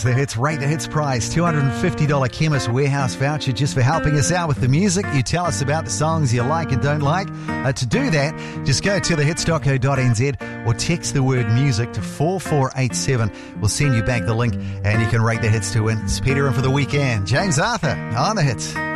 The Hits Rate the Hits prize, $250 Chemist Warehouse voucher just for helping us out with the music. You tell us about the songs you like and don't like. To do that, just go to thehits.co.nz or text the word music to 4487. We'll send you back the link and you can rate the hits to win. It's Peter in for the weekend. James Arthur on The Hits.